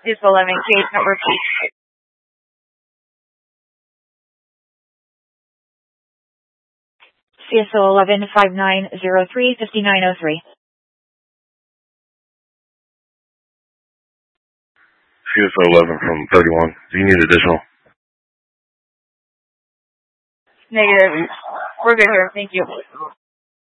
CSO 11, case number please. CSO 11, 5903, 5903. CSO 11 from 31. Do you need additional? Negative. We're good here. Thank you.